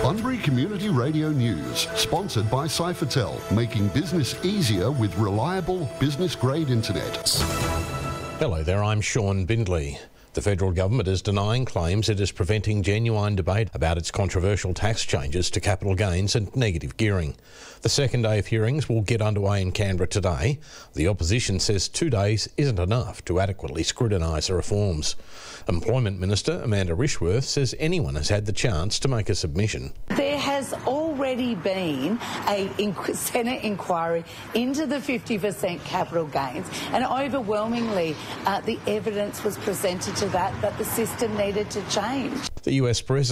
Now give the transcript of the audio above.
Bunbury Community Radio News, sponsored by Cyphertel, making business easier with reliable business-grade internet. Hello there, I'm Sean Bindley. The federal government is denying claims it is preventing genuine debate about its controversial tax changes to capital gains and negative gearing. The second day of hearings will get underway in Canberra today. The opposition says 2 days isn't enough to adequately scrutinise the reforms. Employment Minister Amanda Rishworth says anyone has had the chance to make a submission. There has already been a Senate inquiry into the 50% capital gains, and overwhelmingly the evidence was presented to that the system needed to change. The US President